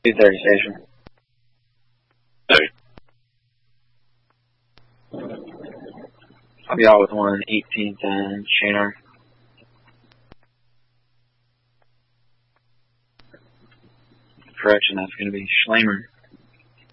230 station. Sorry. I'll be out with 1/18th and Shaner. Correction, that's going to be Schlamer.